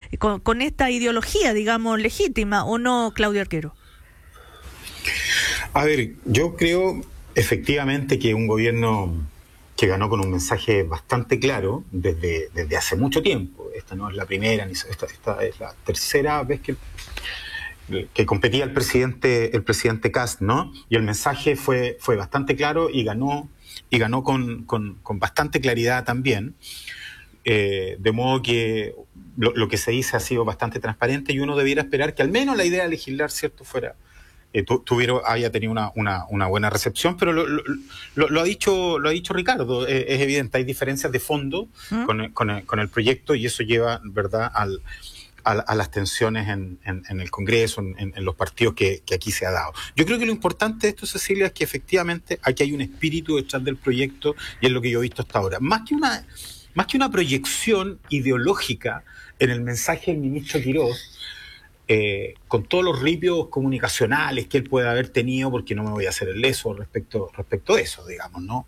con esta ideología, digamos, legítima, ¿o no, Claudio Arquero? A ver, yo creo efectivamente que un gobierno que ganó con un mensaje bastante claro desde hace mucho tiempo. Esta no es la primera, ni esta es la tercera vez que competía el presidente Kast, ¿no? Y el mensaje fue bastante claro y ganó con bastante claridad también. De modo que lo que se dice ha sido bastante transparente y uno debiera esperar que al menos la idea de legislar, ¿cierto?, haya tenido una buena recepción, pero lo ha dicho Ricardo, es evidente, hay diferencias de fondo con el proyecto y eso lleva, ¿verdad?, a las tensiones en el Congreso, en los partidos que aquí se ha dado. Yo creo que lo importante de esto, Cecilia, es que efectivamente aquí hay un espíritu detrás del proyecto y es lo que yo he visto hasta ahora. Más que una proyección ideológica en el mensaje del ministro Quirós, con todos los ripios comunicacionales que él puede haber tenido, porque no me voy a hacer el leso respecto de eso, digamos, ¿no?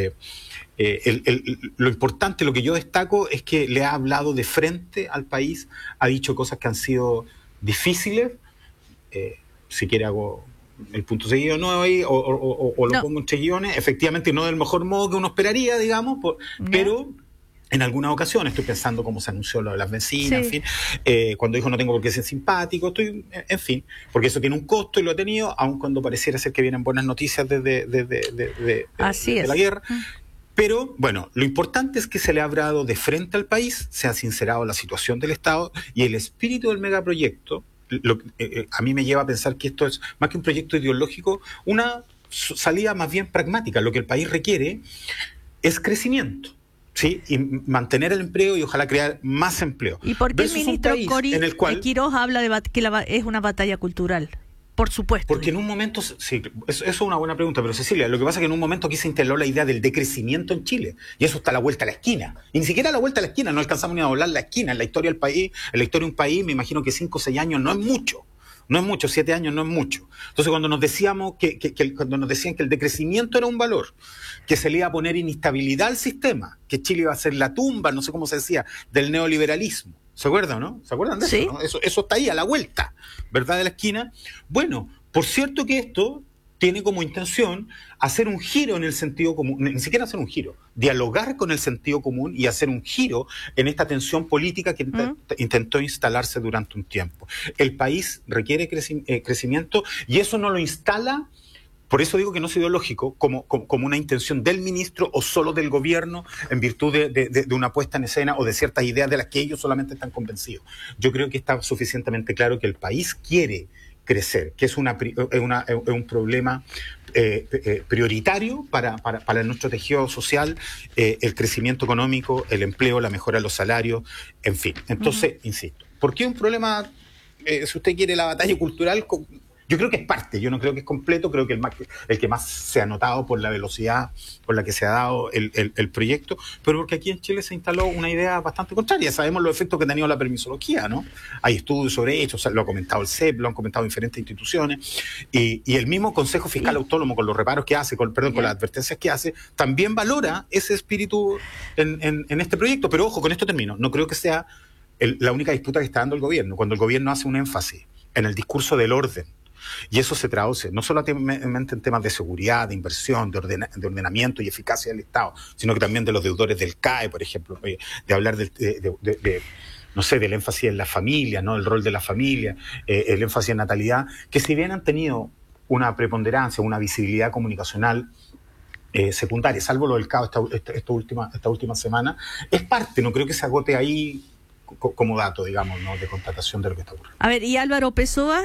Lo importante, lo que yo destaco es que le ha hablado de frente al país, ha dicho cosas que han sido difíciles, si quiere hago el punto seguido no ahí, o lo pongo entre guiones, efectivamente no del mejor modo que uno esperaría, digamos, pero en algunas ocasiones, estoy pensando cómo se anunció lo de las bencinas, sí. En fin, cuando dijo no tengo por qué ser simpático, en fin, porque eso tiene un costo y lo ha tenido, aun cuando pareciera ser que vienen buenas noticias de la guerra. Pero, bueno, lo importante es que se le ha hablado de frente al país, se ha sincerado la situación del Estado y el espíritu del megaproyecto. A mí me lleva a pensar que esto es, más que un proyecto ideológico, una salida más bien pragmática. Lo que el país requiere es crecimiento. Sí, y mantener el empleo y ojalá crear más empleo. ¿Y por qué el ministro Quirós habla de que es una batalla cultural? Por supuesto. Porque en un momento, sí, eso es una buena pregunta, pero Cecilia, lo que pasa es que en un momento aquí se instaló la idea del decrecimiento en Chile, y eso está a la vuelta a la esquina. Y ni siquiera a la vuelta a la esquina, no alcanzamos ni a doblar la esquina. En la historia del país, en la historia de un país, me imagino que 5 o 6 años no es mucho. No es mucho, 7 años no es mucho. Entonces, cuando nos decían que el decrecimiento era un valor, que se le iba a poner inestabilidad al sistema, que Chile iba a ser la tumba, no sé cómo se decía, del neoliberalismo. ¿Se acuerdan, no? ¿Se acuerdan de eso? ¿No? Eso está ahí, a la vuelta, ¿verdad?, de la esquina. Bueno, por cierto que esto tiene como intención hacer un giro en el sentido común, ni siquiera hacer un giro, dialogar con el sentido común y hacer un giro en esta tensión política que intentó instalarse durante un tiempo. El país requiere crecimiento y eso no lo instala, por eso digo que no es ideológico, como una intención del ministro o solo del gobierno en virtud de una puesta en escena o de ciertas ideas de las que ellos solamente están convencidos. Yo creo que está suficientemente claro que el país quiere crecer, que es un problema prioritario para nuestro tejido social, el crecimiento económico, el empleo, la mejora de los salarios, en fin. Entonces, insisto, ¿por qué un problema, si usted quiere, la batalla cultural? Yo creo que es parte, yo no creo que es completo, creo que el que más se ha notado por la velocidad por la que se ha dado el proyecto, pero porque aquí en Chile se instaló una idea bastante contraria. Sabemos los efectos que ha tenido la permisología, ¿no? Hay estudios sobre ello, lo ha comentado el CEP, lo han comentado diferentes instituciones, y el mismo Consejo Fiscal Autónomo, con los reparos que hace, con las advertencias que hace, también valora ese espíritu en este proyecto. Pero ojo, con esto termino, no creo que sea la única disputa que está dando el gobierno. Cuando el gobierno hace un énfasis en el discurso del orden, y eso se traduce no solamente en temas de seguridad, de inversión, de ordenamiento y eficacia del Estado, sino que también de los deudores del CAE, por ejemplo, de hablar no sé, del énfasis en la familia, ¿no? El rol de la familia, el énfasis en natalidad, que si bien han tenido una preponderancia, una visibilidad comunicacional secundaria, salvo lo del CAE esta última semana, es parte, no creo que se agote ahí como dato, digamos, ¿no?, de constatación de lo que está ocurriendo. A ver, ¿y Álvaro Pessoa?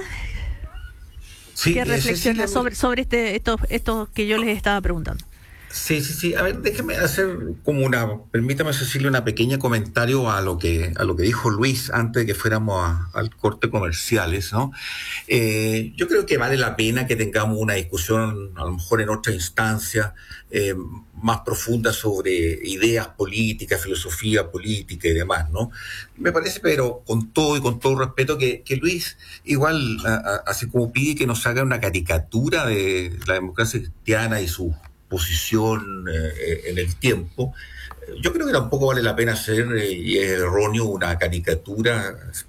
Sí, ¿qué reflexiona sobre esto que yo les estaba preguntando? Sí. A ver, déjeme hacer permítame, Cecilia, una pequeña comentario a lo que dijo Luis antes de que fuéramos al corte comerciales, ¿no? Yo creo que vale la pena que tengamos una discusión, a lo mejor en otra instancia, más profunda sobre ideas políticas, filosofía política y demás, ¿no? Me parece, pero con todo respeto, que Luis igual así como pide que nos haga una caricatura de la democracia cristiana y su posición en el tiempo. Yo creo que tampoco vale la pena hacer, y es erróneo, una caricatura